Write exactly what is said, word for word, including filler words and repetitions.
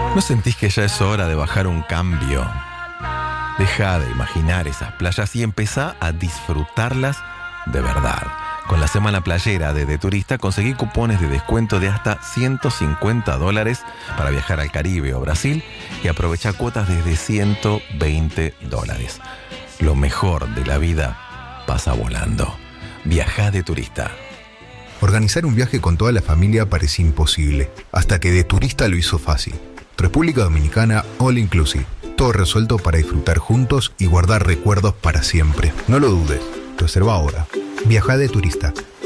¿No sentís que ya es hora de bajar un cambio? Deja de imaginar esas playas y empezá a disfrutarlas de verdad. Con la Semana Playera de De Turista conseguí cupones de descuento de hasta ciento cincuenta dólares para viajar al Caribe o Brasil y aprovechar cuotas desde ciento veinte dólares. Lo mejor de la vida pasa volando. Viajá de turista. Organizar un viaje con toda la familia parecía imposible, hasta que De Turista lo hizo fácil. República Dominicana All Inclusive. Todo resuelto para disfrutar juntos y guardar recuerdos para siempre. No lo dudes. Reserva ahora. Viaja de Turista.